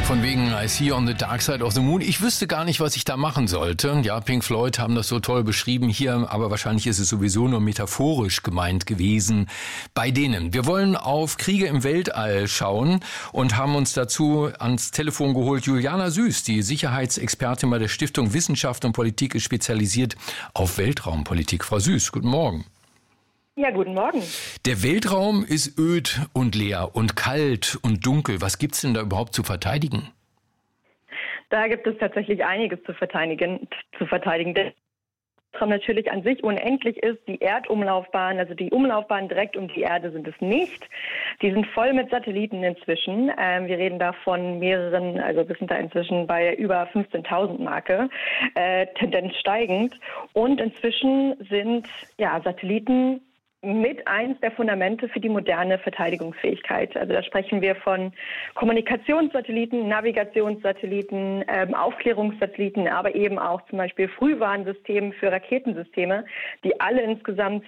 Von wegen I See on the Dark Side of the Moon. Ich wüsste gar nicht, was ich da machen sollte. Ja, Pink Floyd haben das so toll beschrieben hier, aber wahrscheinlich ist es sowieso nur metaphorisch gemeint gewesen bei denen. Wir wollen auf Kriege im Weltall schauen und haben uns dazu ans Telefon geholt Juliana Süß, die Sicherheitsexpertin bei der Stiftung Wissenschaft und Politik, ist spezialisiert auf Weltraumpolitik. Frau Süß, guten Morgen. Ja, guten Morgen. Der Weltraum ist öd und leer und kalt und dunkel. Was gibt's denn da überhaupt zu verteidigen? Da gibt es tatsächlich einiges zu verteidigen. Der Weltraum natürlich an sich unendlich ist. Die Erdumlaufbahn, also die Umlaufbahn direkt um die Erde sind es nicht. Die sind voll mit Satelliten inzwischen. Wir reden da von mehreren, also wir sind da inzwischen bei über 15.000 Marke, Tendenz steigend. Und inzwischen sind Satelliten mit eins der Fundamente für die moderne Verteidigungsfähigkeit. Also da sprechen wir von Kommunikationssatelliten, Navigationssatelliten, Aufklärungssatelliten, aber eben auch zum Beispiel Frühwarnsystemen für Raketensysteme, die alle insgesamt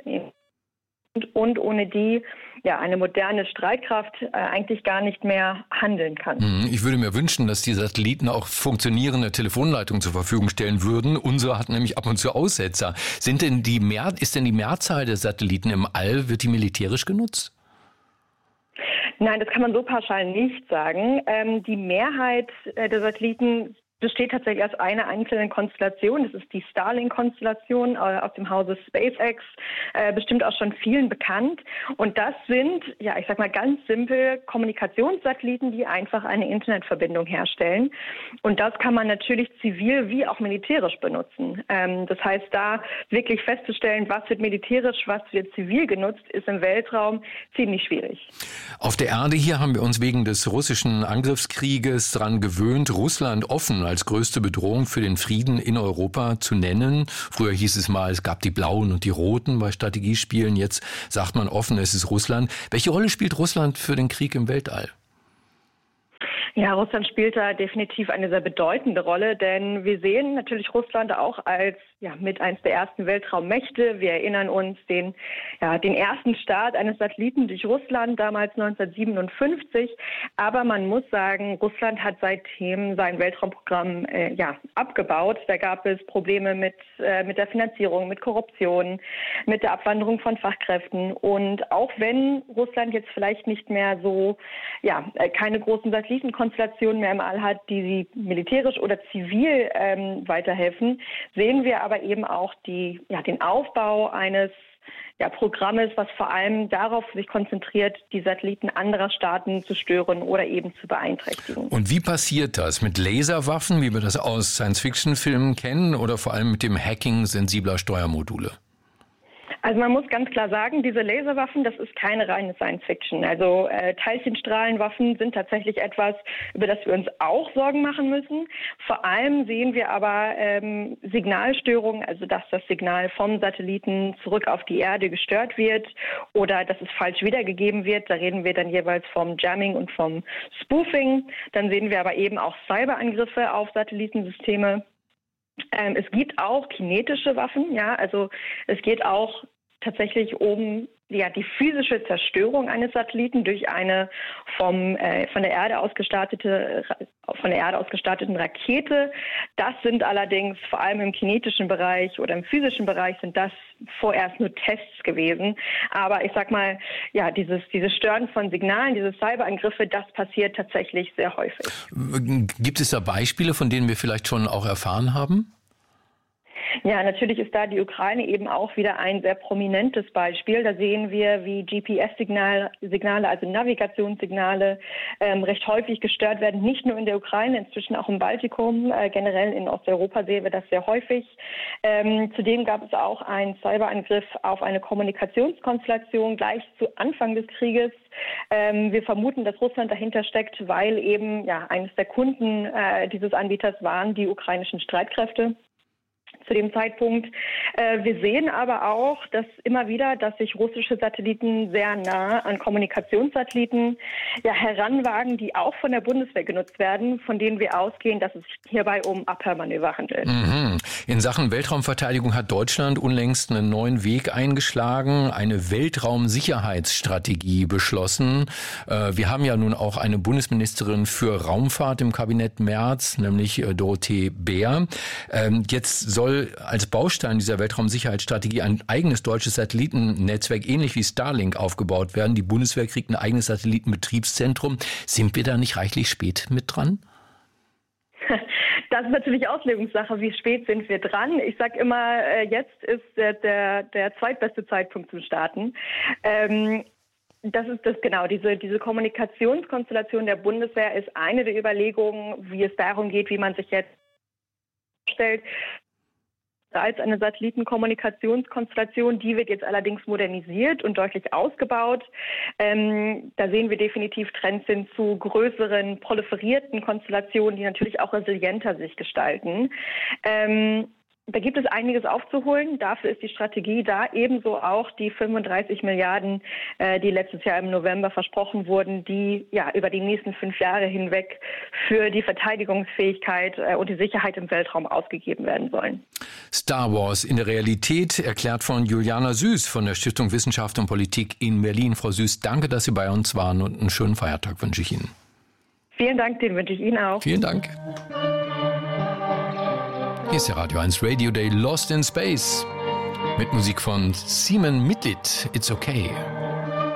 und ohne die eine moderne Streitkraft eigentlich gar nicht mehr handeln kann. Ich würde mir wünschen, dass die Satelliten auch funktionierende Telefonleitungen zur Verfügung stellen würden. Unsere hat nämlich ab und zu Aussetzer. Ist denn die Mehrzahl der Satelliten im All, wird die militärisch genutzt? Nein, das kann man so pauschal nicht sagen. Die Mehrheit der Satelliten besteht tatsächlich aus einer einzelnen Konstellation. Das ist die Starlink-Konstellation aus dem Hause SpaceX, bestimmt auch schon vielen bekannt. Und das sind, ich sag mal ganz simpel, Kommunikationssatelliten, die einfach eine Internetverbindung herstellen. Und das kann man natürlich zivil wie auch militärisch benutzen. Das heißt, da wirklich festzustellen, was wird militärisch, was wird zivil genutzt, ist im Weltraum ziemlich schwierig. Auf der Erde hier haben wir uns wegen des russischen Angriffskrieges daran gewöhnt, Russland offen als größte Bedrohung für den Frieden in Europa zu nennen. Früher hieß es mal, es gab die Blauen und die Roten bei Strategiespielen. Jetzt sagt man offen, es ist Russland. Welche Rolle spielt Russland für den Krieg im Weltall? Ja, Russland spielt da definitiv eine sehr bedeutende Rolle, denn wir sehen natürlich Russland auch als mit eins der ersten Weltraummächte. Wir erinnern uns den ersten Start eines Satelliten durch Russland, damals 1957. Aber man muss sagen, Russland hat seitdem sein Weltraumprogramm abgebaut. Da gab es Probleme mit der Finanzierung, mit Korruption, mit der Abwanderung von Fachkräften. Und auch wenn Russland jetzt vielleicht nicht mehr so, keine großen Satellitenkonstellationen mehr im All hat, die sie militärisch oder zivil weiterhelfen, sehen wir aber eben auch den Aufbau eines Programmes, was vor allem darauf sich konzentriert, die Satelliten anderer Staaten zu stören oder eben zu beeinträchtigen. Und wie passiert das? Mit Laserwaffen, wie wir das aus Science-Fiction-Filmen kennen, oder vor allem mit dem Hacking sensibler Steuermodule? Also man muss ganz klar sagen, diese Laserwaffen, das ist keine reine Science-Fiction. Also Teilchenstrahlenwaffen sind tatsächlich etwas, über das wir uns auch Sorgen machen müssen. Vor allem sehen wir aber Signalstörungen, also dass das Signal vom Satelliten zurück auf die Erde gestört wird oder dass es falsch wiedergegeben wird. Da reden wir dann jeweils vom Jamming und vom Spoofing. Dann sehen wir aber eben auch Cyberangriffe auf Satellitensysteme. Es gibt auch kinetische Waffen, also es geht auch tatsächlich um die physische Zerstörung eines Satelliten durch eine von der Erde aus gestarteten Rakete. Das sind allerdings vor allem im kinetischen Bereich oder im physischen Bereich sind das vorerst nur Tests gewesen. Aber ich sag mal, dieses Stören von Signalen, diese Cyberangriffe, das passiert tatsächlich sehr häufig. Gibt es da Beispiele, von denen wir vielleicht schon auch erfahren haben? Ja, natürlich ist da die Ukraine eben auch wieder ein sehr prominentes Beispiel. Da sehen wir, wie GPS-Signale, also Navigationssignale, recht häufig gestört werden. Nicht nur in der Ukraine, inzwischen auch im Baltikum. Generell in Osteuropa sehen wir das sehr häufig. Zudem gab es auch einen Cyberangriff auf eine Kommunikationskonstellation gleich zu Anfang des Krieges. Wir vermuten, dass Russland dahinter steckt, weil eben eines der Kunden dieses Anbieters waren die ukrainischen Streitkräfte. zu dem Zeitpunkt. Wir sehen aber auch, dass sich russische Satelliten sehr nah an Kommunikationssatelliten heranwagen, die auch von der Bundeswehr genutzt werden, von denen wir ausgehen, dass es sich hierbei um Abhörmanöver handelt. In Sachen Weltraumverteidigung hat Deutschland unlängst einen neuen Weg eingeschlagen, eine Weltraumsicherheitsstrategie beschlossen. Wir haben ja nun auch eine Bundesministerin für Raumfahrt im Kabinett Merz, nämlich Dorothee Bär. Jetzt soll als Baustein dieser Weltraumsicherheitsstrategie ein eigenes deutsches Satellitennetzwerk, ähnlich wie Starlink, aufgebaut werden. Die Bundeswehr kriegt ein eigenes Satellitenbetriebszentrum. Sind wir da nicht reichlich spät mit dran? Das ist natürlich Auslegungssache. Wie spät sind wir dran? Ich sage immer, jetzt ist der zweitbeste Zeitpunkt zum Starten. Das ist das genau. Diese Kommunikationskonstellation der Bundeswehr ist eine der Überlegungen, wie es darum geht, wie man sich jetzt stellt. Als eine Satellitenkommunikationskonstellation, die wird jetzt allerdings modernisiert und deutlich ausgebaut. Da sehen wir definitiv Trends hin zu größeren, proliferierten Konstellationen, die natürlich auch resilienter sich gestalten. Da gibt es einiges aufzuholen. Dafür ist die Strategie da. Ebenso auch die 35 Milliarden, die letztes Jahr im November versprochen wurden, die über die nächsten 5 Jahre hinweg für die Verteidigungsfähigkeit und die Sicherheit im Weltraum ausgegeben werden sollen. Star Wars in der Realität, erklärt von Juliana Süß von der Stiftung Wissenschaft und Politik in Berlin. Frau Süß, danke, dass Sie bei uns waren und einen schönen Feiertag wünsche ich Ihnen. Vielen Dank, den wünsche ich Ihnen auch. Vielen Dank. Hier ist der Radio 1 Radio Day Lost in Space mit Musik von Simon Mitlit. It's okay.